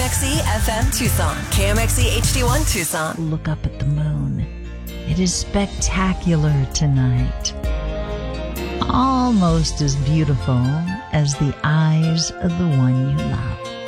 KMXE FM Tucson, KMXE HD1 Tucson. Look up at the moon. It is spectacular tonight. Almost as beautiful as the eyes of the one you love.